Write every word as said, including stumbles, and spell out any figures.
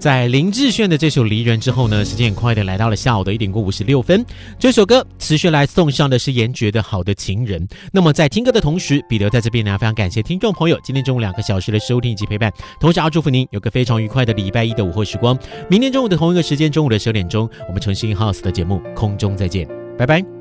在林志炫的这首《离人》之后呢，时间很快的来到了下午的一点过五十六分。这首歌持续来送上的是严爵的《好的情人》。那么在听歌的同时，彼得在这边呢非常感谢听众朋友今天中午两个小时的收听以及陪伴，同时要祝福您有个非常愉快的礼拜一的午后时光。明天中午的同一个时间，中午的十点钟，我们重新 House 的节目空中再见，拜拜。